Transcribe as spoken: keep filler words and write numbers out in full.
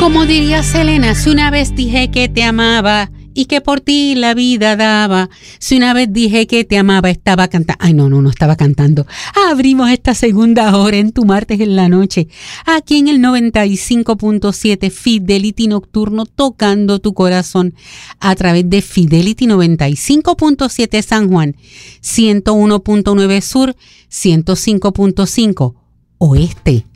Como diría Selena, si una vez dije que te amaba y que por ti la vida daba, si una vez dije que te amaba, estaba cantando. Ay, no, no, no estaba cantando. Abrimos esta segunda hora en tu martes en la noche, aquí en el noventa y cinco punto siete Fidelity Nocturno, tocando tu corazón a través de Fidelity noventa y cinco punto siete San Juan, ciento uno punto nueve Sur, ciento cinco punto cinco Oeste.